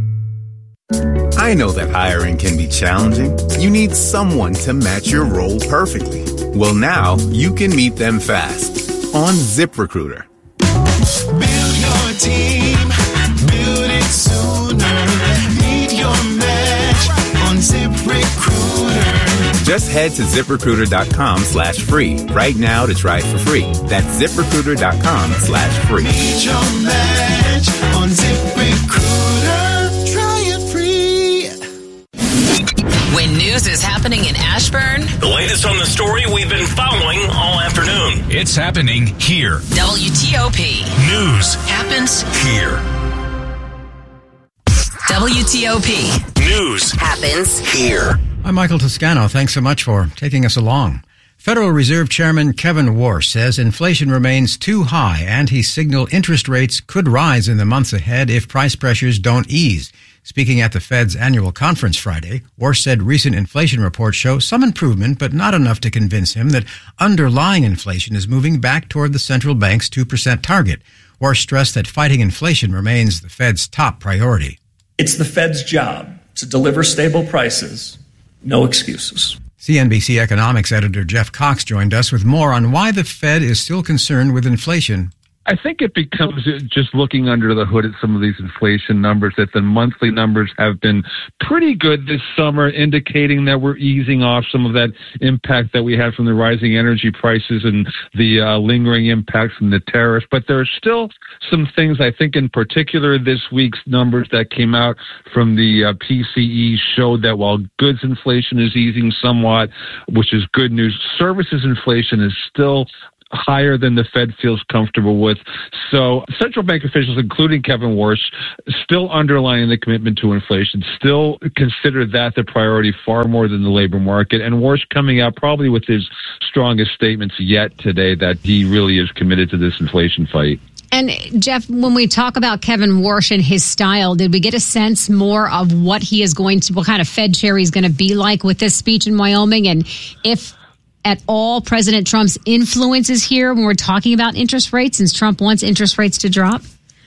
I know that hiring can be challenging. You need someone to match your role perfectly. Well, now you can meet them fast on ZipRecruiter. Build your team, build it sooner. Meet your match on ZipRecruiter. Just head to ZipRecruiter.com slash free right now to try it for free. That's ZipRecruiter.com slash free. Meet your match on ZipRecruiter. Try it free. When news is happening in Ashburn, The latest on the story we've been following all afternoon. It's happening here. W T O P News happens here. W T O P News happens here. I'm Michael Toscano. Thanks so much for taking us along. Federal Reserve Chairman Kevin Warsh says inflation remains too high, and he signaled interest rates could rise in the months ahead if price pressures don't ease. Speaking at the Fed's annual conference Friday, Warsh said recent inflation reports show some improvement, but not enough to convince him that underlying inflation is moving back toward the central bank's two percent target. Warsh stressed that fighting inflation remains the Fed's top priority. It's the Fed's job to deliver stable prices, no excuses. C N B C economics editor Jeff Cox joined us with more on why the Fed is still concerned with inflation. I think it becomes just looking under the hood at some of these inflation numbers that the monthly numbers have been pretty good this summer, indicating that we're easing off some of that impact that we had from the rising energy prices and the uh, lingering impacts from the tariffs. But there are still some things, I think, in particular this week's numbers that came out from the uh, P C E showed that while goods inflation is easing somewhat, which is good news, services inflation is still higher than the Fed feels comfortable with. So central bank officials, including Kevin Warsh, still underlining the commitment to inflation, still consider that the priority far more than the labor market. And Warsh coming out probably with his strongest statements yet today that he really is committed to this inflation fight. And Jeff, when we talk about Kevin Warsh and his style, did we get a sense more of what he is going to, what kind of Fed chair he's going to be like with this speech in Wyoming? And if at all President Trump's influence is here when we're talking about interest rates, since Trump wants interest rates to drop?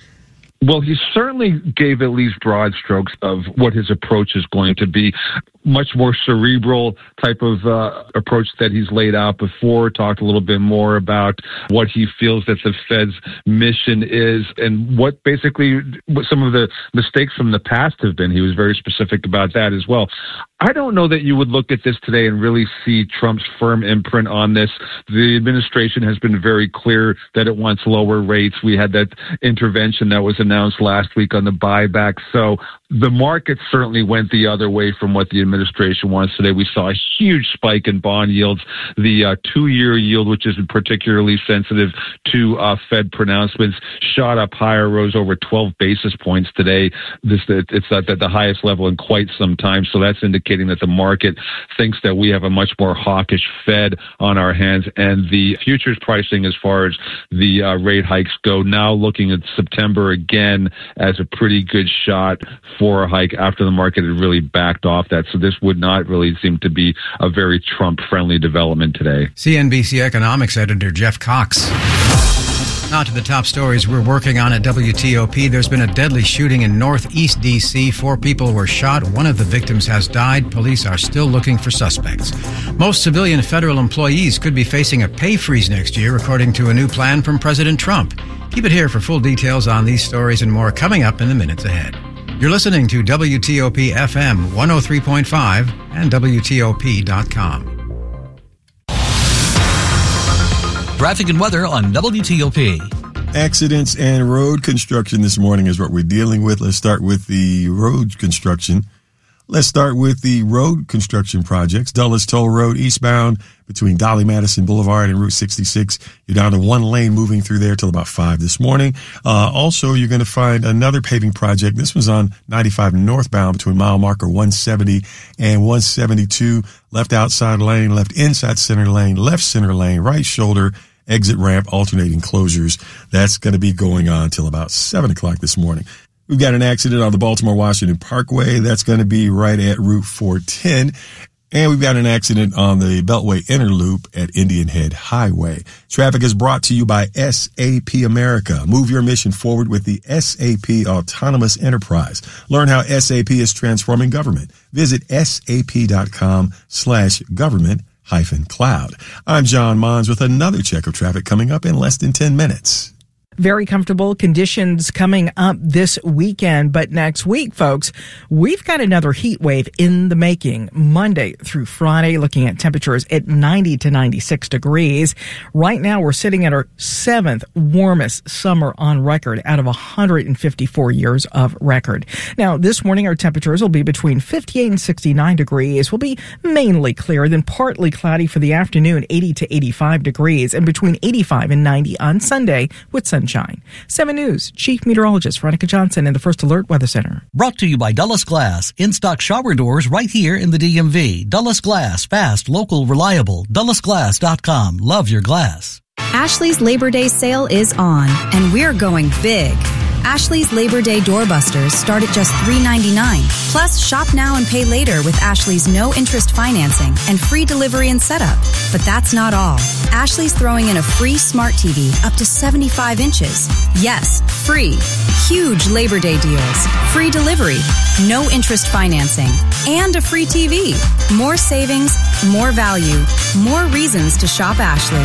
Well, he certainly gave at least broad strokes of what his approach is going to be. Much more cerebral type of uh, approach that he's laid out before, talked a little bit more about what he feels that the Fed's mission is and what basically what some of the mistakes from the past have been. He was very specific about that as well. I don't know that you would look at this today and really see Trump's firm imprint on this. The administration has been very clear that it wants lower rates. We had that intervention that was announced last week on the buyback. So the market certainly went the other way from what the administration wants today. We saw a huge spike in bond yields. The uh, two-year yield, which is particularly sensitive to uh, Fed pronouncements, shot up higher, rose over twelve basis points today. This It's at the highest level in quite some time. So that's indicating that the market thinks that we have a much more hawkish Fed on our hands. And the futures pricing as far as the uh, rate hikes go, now looking at September again as a pretty good shot for a hike after the market had really backed off that. So this would not really seem to be a very Trump-friendly development today. C N B C economics editor Jeff Cox. Now to the top stories we're working on at W T O P. There's been a deadly shooting in northeast D C. Four people were shot. One of the victims has died. Police are still looking for suspects. Most civilian federal employees could be facing a pay freeze next year, according to a new plan from President Trump. Keep it here for full details on these stories and more coming up in the minutes ahead. You're listening to W T O P F M one oh three point five and W T O P dot com. Traffic and weather on W T O P. Accidents and road construction this morning is what we're dealing with. Let's start with the road construction. Let's start with the road construction projects. Dulles Toll Road eastbound between Dolly Madison Boulevard and Route sixty-six. You're down to one lane moving through there till about five this morning. Uh, also, you're going to find another paving project. This one's on ninety-five northbound between mile marker one seventy and one seventy-two. Left outside lane, left inside center lane, left center lane, right shoulder, exit ramp, alternating closures. That's going to be going on till about seven o'clock this morning. We've got an accident on the Baltimore-Washington Parkway. That's going to be right at Route four ten. And we've got an accident on the Beltway Inner Loop at Indian Head Highway. Traffic is brought to you by S A P America. Move your mission forward with the S A P Autonomous Enterprise. Learn how S A P is transforming government. Visit sap.com slash government hyphen cloud. I'm John Mons with another check of traffic coming up in less than ten minutes. Very comfortable conditions coming up this weekend. But next week, folks, we've got another heat wave in the making. Monday through Friday, looking at temperatures at ninety to ninety-six degrees. Right now, we're sitting at our seventh warmest summer on record out of one hundred fifty-four years of record. Now, this morning, our temperatures will be between fifty-eight and sixty-nine degrees. Will be mainly clear, then partly cloudy for the afternoon, eighty to eighty-five degrees, and between eighty-five and ninety on Sunday with sunshine. seven News Chief Meteorologist Veronica Johnson in the First Alert Weather Center. Brought to you by Dulles Glass. In-stock shower doors right here in the D M V. Dulles Glass. Fast, local, reliable. Dulles Glass dot com. Love your glass. Ashley's Labor Day sale is on, and we're going big. Ashley's Labor Day doorbusters start at just three ninety-nine. Plus, shop now and pay later with Ashley's no-interest financing and free delivery and setup. But that's not all. Ashley's throwing in a free smart T V up to seventy-five inches. Yes, free. Huge Labor Day deals. Free delivery, no-interest financing, and a free T V. More savings, more value, more reasons to shop Ashley.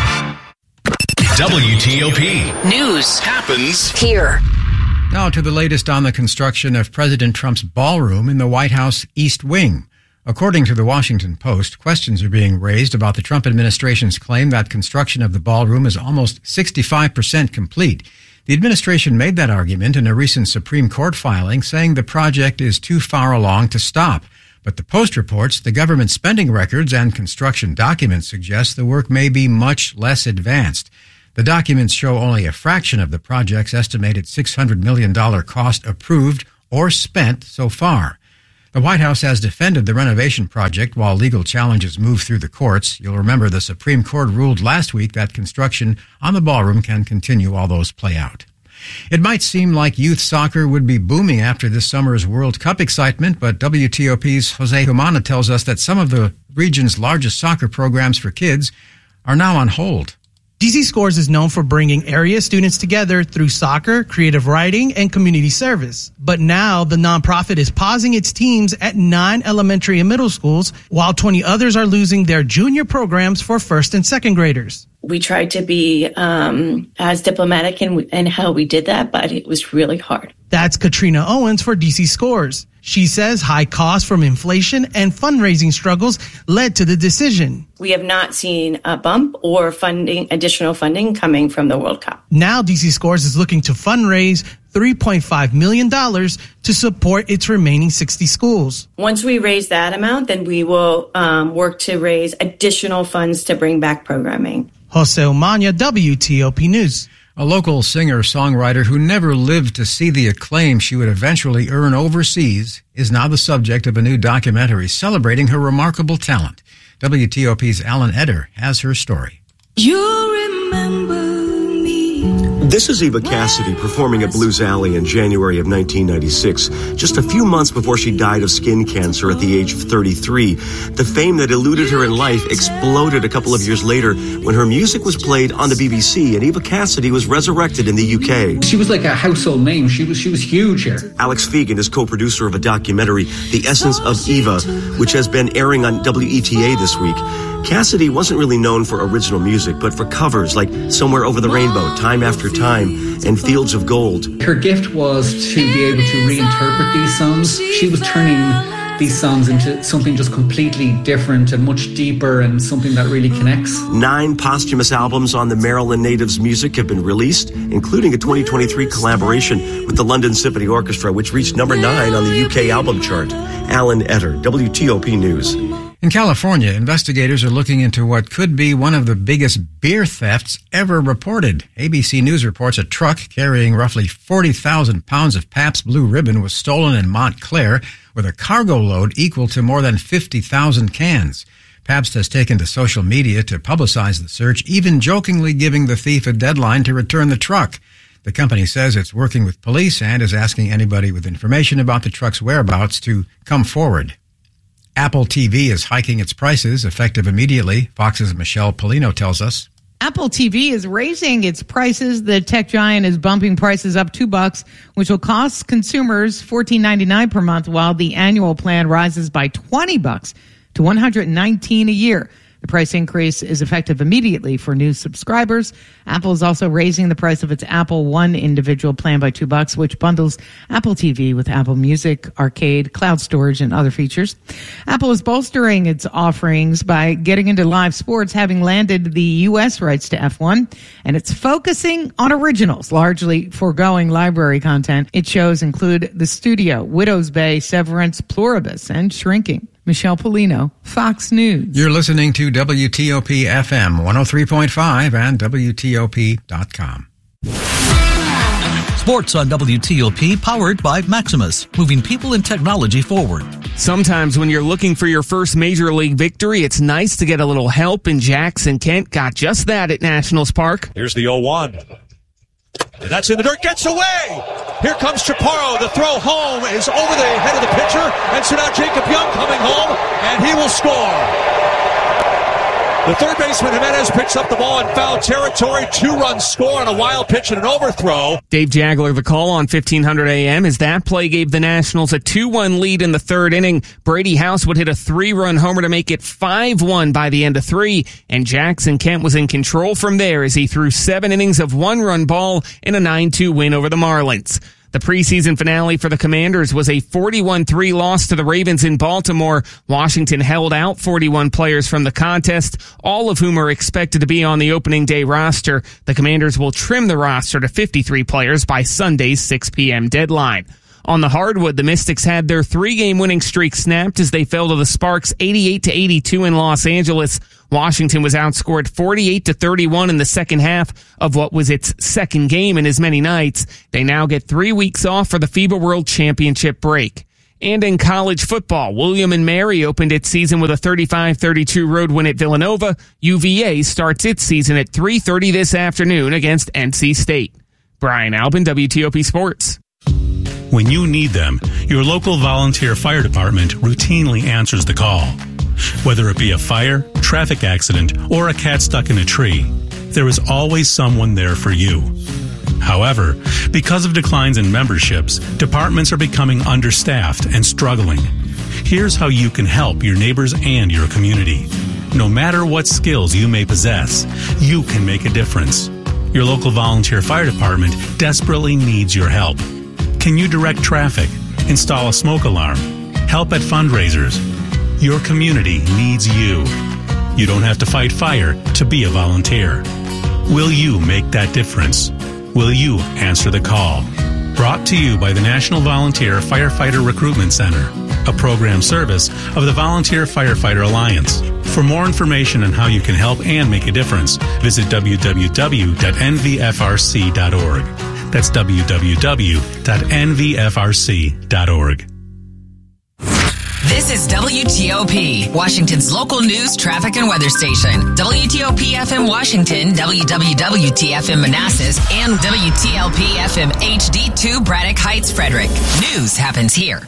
W T O P News happens here. Now to the latest on the construction of President Trump's ballroom in the White House East Wing. According to the Washington Post, questions are being raised about the Trump administration's claim that construction of the ballroom is almost sixty-five percent complete. The administration made that argument in a recent Supreme Court filing, saying the project is too far along to stop. But the Post reports the government spending records and construction documents suggest the work may be much less advanced. The documents show only a fraction of the project's estimated six hundred million dollars cost approved or spent so far. The White House has defended the renovation project while legal challenges move through the courts. You'll remember the Supreme Court ruled last week that construction on the ballroom can continue while those play out. It might seem like youth soccer would be booming after this summer's World Cup excitement, but W T O P's Jose Humana tells us that some of the region's largest soccer programs for kids are now on hold. D C Scores is known for bringing area students together through soccer, creative writing, and community service. But now the nonprofit is pausing its teams at nine elementary and middle schools, while twenty others are losing their junior programs for first and second graders. We tried to be um, as diplomatic in, in how we did that, but it was really hard. That's Katrina Owens for D C Scores. She says high costs from inflation and fundraising struggles led to the decision. We have not seen a bump or funding, additional funding coming from the World Cup. Now D C Scores is looking to fundraise three point five million dollars to support its remaining sixty schools. Once we raise that amount, then we will um, work to raise additional funds to bring back programming. Jose Omania, W T O P News. A local singer-songwriter who never lived to see the acclaim she would eventually earn overseas is now the subject of a new documentary celebrating her remarkable talent. W T O P's Alan Eder has her story. You remember me. This is Eva Cassidy performing at Blues Alley in January of nineteen ninety-six, just a few months before she died of skin cancer at the age of thirty-three. The fame that eluded her in life exploded a couple of years later when her music was played on the B B C and Eva Cassidy was resurrected in the U K. She was like a household name. She was she was huge here. Alex Fegan is co-producer of a documentary, The Essence of Eva, which has been airing on W E T A this week. Cassidy wasn't really known for original music, but for covers like Somewhere Over the Rainbow, Time After Time, and Fields of Gold. Her gift was to be able to reinterpret these songs. She was turning these songs into something just completely different and much deeper and something that really connects. Nine posthumous albums on the Maryland natives' music have been released, including a twenty twenty-three collaboration with the London Symphony Orchestra, which reached number nine on the U K album chart. Alan Eder, W T O P News. In California, investigators are looking into what could be one of the biggest beer thefts ever reported. A B C News reports a truck carrying roughly forty thousand pounds of Pabst Blue Ribbon was stolen in Montclair with a cargo load equal to more than fifty thousand cans. Pabst has taken to social media to publicize the search, even jokingly giving the thief a deadline to return the truck. The company says it's working with police and is asking anybody with information about the truck's whereabouts to come forward. Apple T V is hiking its prices effective immediately. Fox's Michelle Polino tells us. Apple T V is raising its prices. The tech giant is bumping prices up two bucks, which will cost consumers fourteen ninety-nine per month, while the annual plan rises by twenty bucks to one hundred nineteen a year. The price increase is effective immediately for new subscribers. Apple is also raising the price of its Apple One individual plan by two bucks, which bundles Apple T V with Apple Music, Arcade, cloud storage, and other features. Apple is bolstering its offerings by getting into live sports, having landed the U S rights to F one, and it's focusing on originals, largely foregoing library content. Its shows include The Studio, Widow's Bay, Severance, Pluribus, and Shrinking. Michelle Polino, Fox News. You're listening to W T O P F M one oh three point five and W T O P dot com. Sports on W T O P, powered by Maximus, moving people and technology forward. Sometimes when you're looking for your first major league victory, it's nice to get a little help, and Jackson Kent got just that at Nationals Park. Here's the oh one. And that's in the dirt, gets away! Here comes Chaparro, the throw home is over the head of the pitcher, and so now Jacob Young coming home, and he will score! The third baseman, Jimenez, picks up the ball in foul territory. Two-run score on a wild pitch and an overthrow. Dave Jagler, the call on fifteen hundred A M, as that play gave the Nationals a two one lead in the third inning. Brady House would hit a three-run homer to make it five one by the end of three, and Jackson Kent was in control from there as he threw seven innings of one-run ball in a nine two win over the Marlins. The preseason finale for the Commanders was a forty-one three loss to the Ravens in Baltimore. Washington held out forty-one players from the contest, all of whom are expected to be on the opening day roster. The Commanders will trim the roster to fifty-three players by Sunday's six p.m. deadline. On the hardwood, the Mystics had their three-game winning streak snapped as they fell to the Sparks eighty-eight to eighty-two in Los Angeles. Washington was outscored forty-eight to thirty-one in the second half of what was its second game in as many nights. They now get three weeks off for the FIBA World Championship break. And in college football, William and Mary opened its season with a thirty-five thirty-two road win at Villanova. U V A starts its season at three thirty this afternoon against N C State. Brian Albin, W T O P Sports. When you need them, your local volunteer fire department routinely answers the call. Whether it be a fire, traffic accident, or a cat stuck in a tree, there is always someone there for you. However, because of declines in memberships, departments are becoming understaffed and struggling. Here's how you can help your neighbors and your community. No matter what skills you may possess, you can make a difference. Your local volunteer fire department desperately needs your help. Can you direct traffic, install a smoke alarm, help at fundraisers? Your community needs you. You don't have to fight fire to be a volunteer. Will you make that difference? Will you answer the call? Brought to you by the National Volunteer Firefighter Recruitment Center, a program service of the Volunteer Firefighter Alliance. For more information on how you can help and make a difference, visit w w w dot n v f r c dot org. That's w w w dot n v f r c dot org. This is W T O P, Washington's local news, traffic, and weather station. W T O P F M Washington, W W W T F M Manassas, and W T L P F M H D two Braddock Heights, Frederick. News happens here.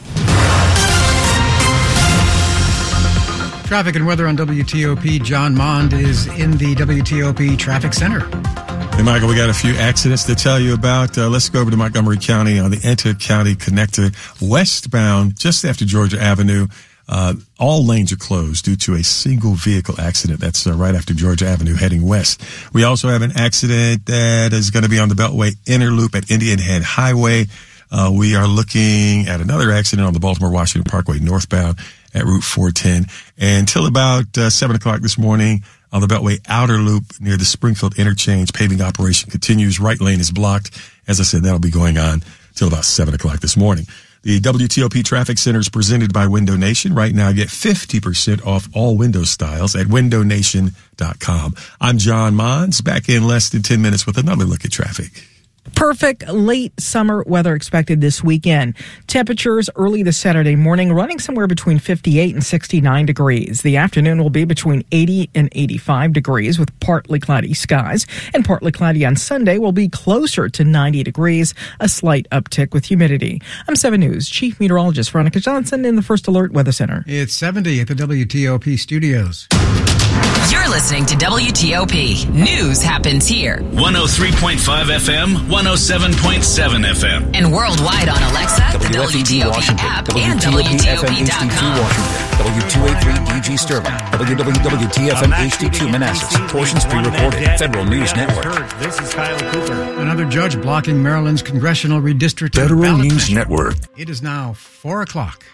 Traffic and weather on W T O P. John Mond is in the W T O P Traffic Center. Hey, Michael, we got a few accidents to tell you about. Uh, let's go over to Montgomery County on the Inter-County Connector westbound just after Georgia Avenue. Uh, all lanes are closed due to a single vehicle accident. That's uh, right after Georgia Avenue heading west. We also have an accident that is going to be on the Beltway Inner Loop at Indian Head Highway. Uh, we are looking at another accident on the Baltimore-Washington Parkway northbound at Route four ten. And until about uh, seven o'clock this morning, on the Beltway Outer Loop near the Springfield Interchange, paving operation continues. Right lane is blocked. As I said, that'll be going on till about seven o'clock this morning. The W T O P Traffic Center is presented by Window Nation. Right now, get fifty percent off all window styles at window nation dot com. I'm John Mons, back in less than ten minutes with another look at traffic. Perfect late summer weather expected this weekend. Temperatures early this Saturday morning running somewhere between fifty-eight and sixty-nine degrees. The afternoon will be between eighty and eighty-five degrees with partly cloudy skies. And partly cloudy on Sunday will be closer to ninety degrees, a slight uptick with humidity. I'm seven News Chief Meteorologist Veronica Johnson in the First Alert Weather Center. It's seventy at the W T O P studios. You're listening to W T O P. News happens here. one oh three point five F M, one oh seven point seven F M. And worldwide on Alexa, the W T O P app, and W T O P dot com. W two eighty-three D G Sterling, W W W T F M H D two Manassas, portions pre-recorded, Federal News Network. This is Kyle Cooper. Another judge blocking Maryland's congressional redistricting. Federal News Network. It is now four o'clock.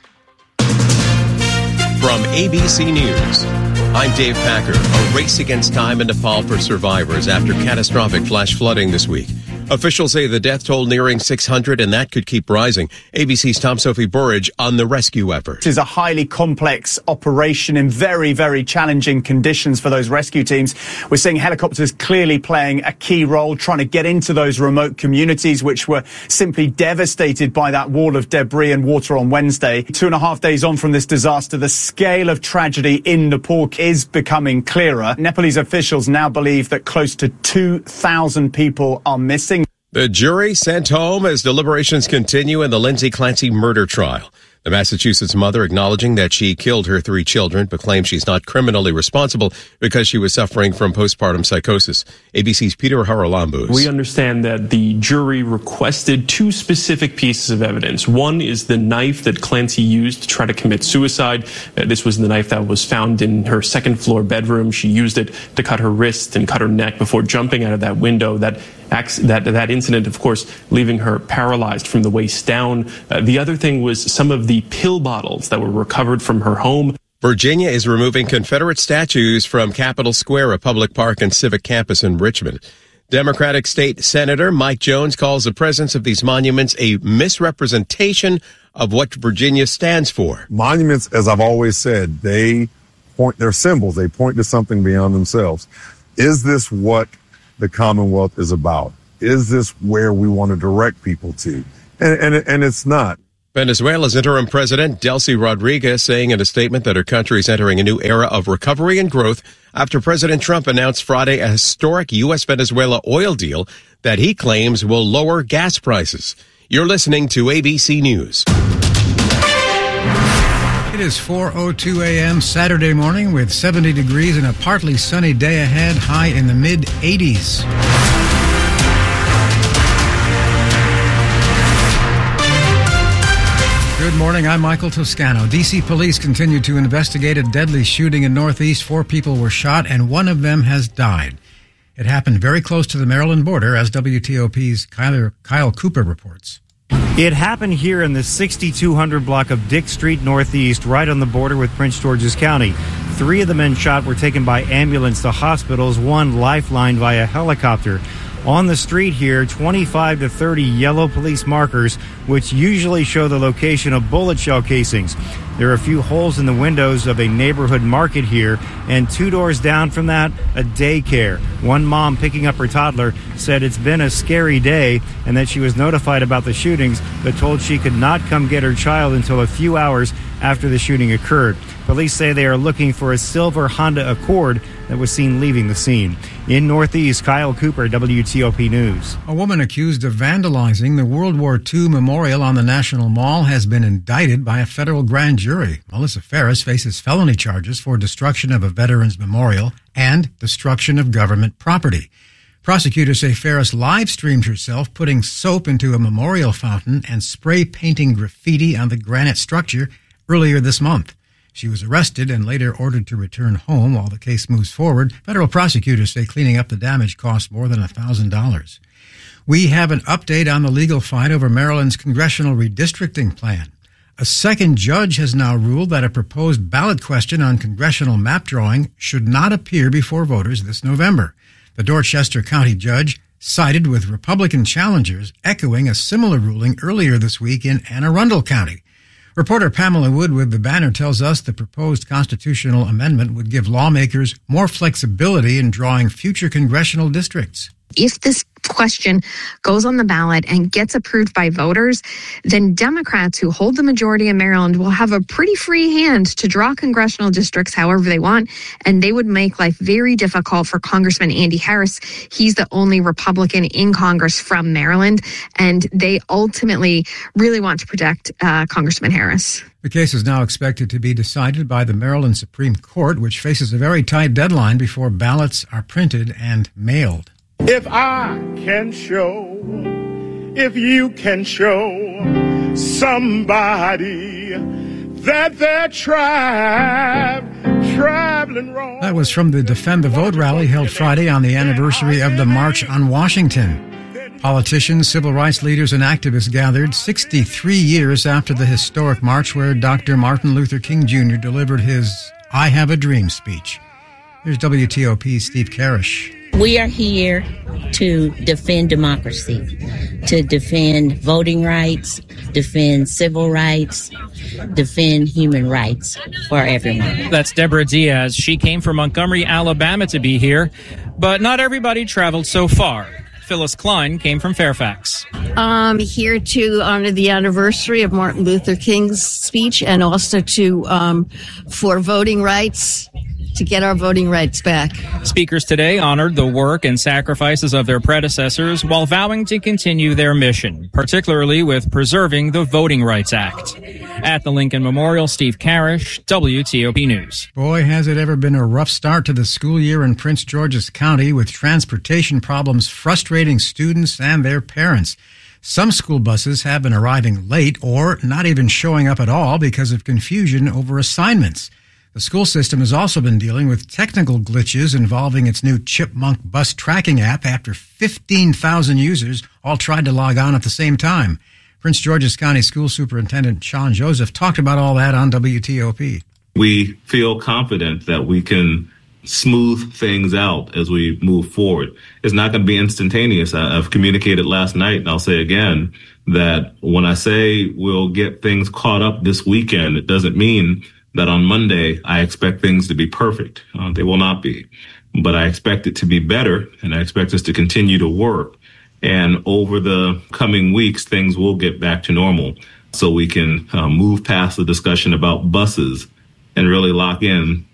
From A B C News, I'm Dave Packer. A race against time in Nepal for survivors after catastrophic flash flooding this week. Officials say the death toll nearing six hundred, and that could keep rising. A B C's Tom Sophie Burridge on the rescue effort. This is a highly complex operation in very, very challenging conditions for those rescue teams. We're seeing helicopters clearly playing a key role, trying to get into those remote communities, which were simply devastated by that wall of debris and water on Wednesday. Two and a half days on from this disaster, the scale of tragedy in Nepal is becoming clearer. Nepalese officials now believe that close to two thousand people are missing. The jury sent home as deliberations continue in the Lindsay Clancy murder trial. The Massachusetts mother acknowledging that she killed her three children, but claims she's not criminally responsible because she was suffering from postpartum psychosis. A B C's Peter Haralambous. We understand that the jury requested two specific pieces of evidence. One is the knife that Clancy used to try to commit suicide. Uh, this was the knife that was found in her second floor bedroom. She used it to cut her wrist and cut her neck before jumping out of that window. That That, that incident, of course, leaving her paralyzed from the waist down. Uh, the other thing was some of the pill bottles that were recovered from her home. Virginia is removing Confederate statues from Capitol Square, a public park and civic campus in Richmond. Democratic State Senator Mike Jones calls the presence of these monuments a misrepresentation of what Virginia stands for. Monuments, as I've always said, they point, they're symbols. They point to something beyond themselves. Is this what the Commonwealth is about? Is this where we want to direct people to? And, and, and it's not. Venezuela's interim president, Delcy Rodriguez, saying in a statement that her country is entering a new era of recovery and growth after President Trump announced Friday a historic U S Venezuela oil deal that he claims will lower gas prices. You're listening to A B C News. It is four oh two a.m. Saturday morning with seventy degrees and a partly sunny day ahead, high in the mid eighties. Good morning, I'm Michael Toscano. D C police continue to investigate a deadly shooting in Northeast. Four people were shot and one of them has died. It happened very close to the Maryland border, as W T O P's Kyle, Kyle Cooper reports. It happened here in the sixty-two hundred block of Dick Street Northeast, right on the border with Prince George's County. Three of the men shot were taken by ambulance to hospitals, one lifelined via helicopter. On the street here, twenty-five to thirty yellow police markers, which usually show the location of bullet shell casings. There are a few holes in the windows of a neighborhood market here, and two doors down from that, a daycare. One mom picking up her toddler said it's been a scary day and that she was notified about the shootings, but told she could not come get her child until a few hours after the shooting occurred. Police say they are looking for a silver Honda Accord that was seen leaving the scene. In Northeast, Kyle Cooper, W T O P News. A woman accused of vandalizing the World War Two memorial on the National Mall has been indicted by a federal grand jury. Melissa Ferris faces felony charges for destruction of a veterans memorial and destruction of government property. Prosecutors say Ferris live-streamed herself putting soap into a memorial fountain and spray painting graffiti on the granite structure earlier this month. She was arrested and later ordered to return home. While the case moves forward, federal prosecutors say cleaning up the damage cost more than one thousand dollars. We have an update on the legal fight over Maryland's congressional redistricting plan. A second judge has now ruled that a proposed ballot question on congressional map drawing should not appear before voters this November. The Dorchester County judge sided with Republican challengers, echoing a similar ruling earlier this week in Anne Arundel County. Reporter Pamela Wood with The Banner tells us the proposed constitutional amendment would give lawmakers more flexibility in drawing future congressional districts. If this question goes on the ballot and gets approved by voters, then Democrats who hold the majority in Maryland will have a pretty free hand to draw congressional districts however they want, and they would make life very difficult for Congressman Andy Harris. He's the only Republican in Congress from Maryland, and they ultimately really want to protect uh, Congressman Harris. The case is now expected to be decided by the Maryland Supreme Court, which faces a very tight deadline before ballots are printed and mailed. If I can show, if you can show somebody that they're tra- traveling wrong. That was from the Defend the Vote rally held Friday on the anniversary of the March on Washington. Politicians, civil rights leaders, and activists gathered sixty-three years after the historic march where Doctor Martin Luther King Junior delivered his I Have a Dream speech. Here's W T O P's Steve Karish. We are here to defend democracy, to defend voting rights, defend civil rights, defend human rights for everyone. That's Deborah Diaz. She came from Montgomery, Alabama to be here, but not everybody traveled so far. Phyllis Klein came from Fairfax. I'm here to honor the anniversary of Martin Luther King's speech and also to um, for voting rights, to get our voting rights back. Speakers today honored the work and sacrifices of their predecessors while vowing to continue their mission, particularly with preserving the Voting Rights Act. At the Lincoln Memorial, Steve Carish, W T O P News. Boy, has it ever been a rough start to the school year in Prince George's County, with transportation problems frustrating students and their parents. Some school buses have been arriving late or not even showing up at all because of confusion over assignments. The school system has also been dealing with technical glitches involving its new Chipmunk bus tracking app after fifteen thousand users all tried to log on at the same time. Prince George's County School Superintendent Sean Joseph talked about all that on W T O P. We feel confident that we can smooth things out as we move forward. It's not going to be instantaneous. I've communicated last night, and I'll say again, that when I say we'll get things caught up this weekend, it doesn't mean that on Monday I expect things to be perfect. Uh, they will not be. But I expect it to be better, and I expect us to continue to work. And over the coming weeks, things will get back to normal so we can uh, move past the discussion about buses and really lock in